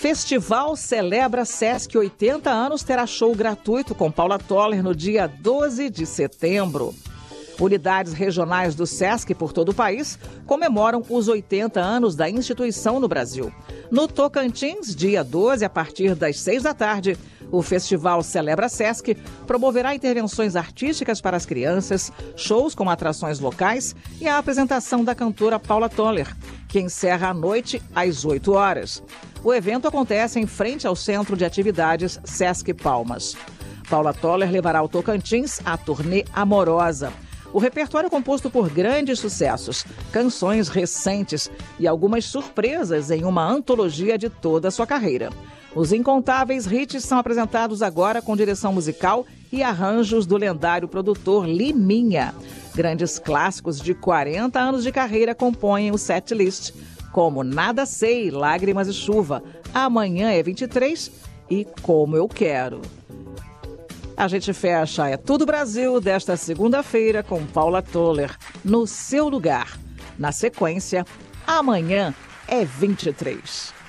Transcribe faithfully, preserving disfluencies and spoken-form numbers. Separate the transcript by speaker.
Speaker 1: Festival Celebra Sesc oitenta anos terá show gratuito com Paula Toller no dia doze de setembro. Unidades regionais do Sesc por todo o país comemoram os oitenta anos da instituição no Brasil. No Tocantins, dia doze, a partir das seis da tarde, o Festival Celebra Sesc promoverá intervenções artísticas para as crianças, shows com atrações locais e a apresentação da cantora Paula Toller, que encerra a noite às oito horas. O evento acontece em frente ao Centro de Atividades Sesc Palmas. Paula Toller levará ao Tocantins a turnê Amorosa. O repertório é composto por grandes sucessos, canções recentes e algumas surpresas em uma antologia de toda a sua carreira. Os incontáveis hits são apresentados agora com direção musical e arranjos do lendário produtor Liminha. Grandes clássicos de quarenta anos de carreira compõem o setlist, como Nada Sei, Lágrimas e Chuva, Amanhã é vinte e três e Como Eu Quero. A gente fecha É Tudo Brasil desta segunda-feira com Paula Toller, No Seu Lugar. Na sequência, Amanhã é vinte e três.